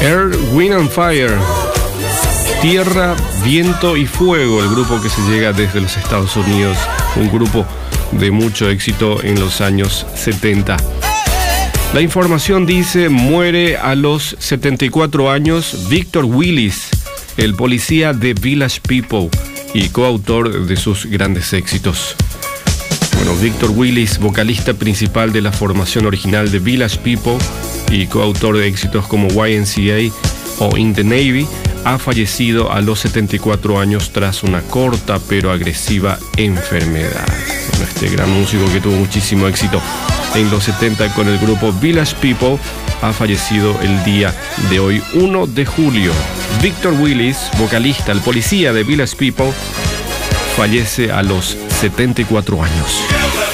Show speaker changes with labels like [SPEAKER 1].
[SPEAKER 1] Earth, Wind and Fire, Tierra, Viento y Fuego, el grupo que se llega desde los Estados Unidos, un grupo de mucho éxito en los años 70. La información dice: muere a los 74 años Victor Willis, el policía de Village People y coautor de sus grandes éxitos. Bueno, Victor Willis, vocalista principal de la formación original de Village People y coautor de éxitos como YMCA o In the Navy, ha fallecido a los 74 años tras una corta pero agresiva enfermedad. Bueno, este gran músico que tuvo muchísimo éxito en los 70 con el grupo Village People ha fallecido el día de hoy, 1 de julio. Victor Willis, vocalista, el policía de Village People, fallece a los 74 años.